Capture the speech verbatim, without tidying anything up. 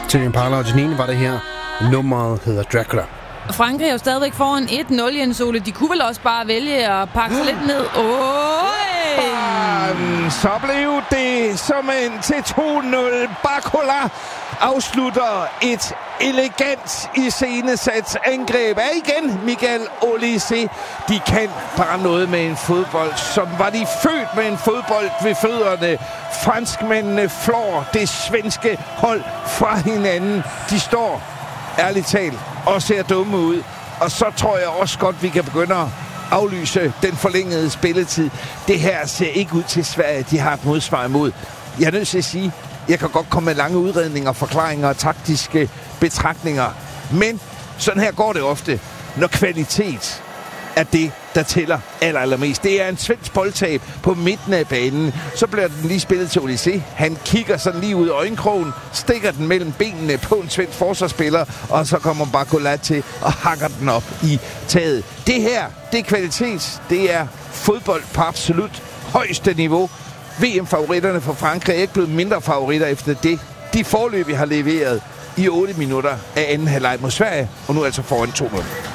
Til Impala og Janine var det her. Nummeret hedder Dracula. Frankrig er jo stadigvæk foran et nul, Jens Ole. De kunne vel også bare vælge at pakke sig lidt ned. Åh! Så blev det som en til to nul. Barcola afslutter et elegant iscenesat angreb. Er igen Miguel Olise. De kan bare noget med en fodbold, som var de født med en fodbold ved fødderne. Franskmændene flår det svenske hold fra hinanden. De står ærligt talt og ser dumme ud. Og så tror jeg også godt, vi kan begynde at aflyse den forlængede spilletid. Det her ser ikke ud til Sverige. De har et modsvar imod. Jeg er nødt til at sige, jeg kan godt komme med lange udredninger, forklaringer og taktiske betragtninger. Men sådan her går det ofte, når kvalitet er det, der tæller aller, allermest. Det er en svensk boldtab på midten af banen. Så bliver den lige spillet til Olise. Han kigger sådan lige ud af øjenkrogen, stikker den mellem benene på en svensk forsvarsspiller, og så kommer Barcola til og hakker den op i taget. Det her, det er kvalitet. Det er fodbold på absolut højeste niveau. V M-favoritterne for Frankrig er ikke blevet mindre favoritter efter det. De forløb, vi har leveret i otte minutter af anden halvleg mod Sverige, og nu altså foran to nul.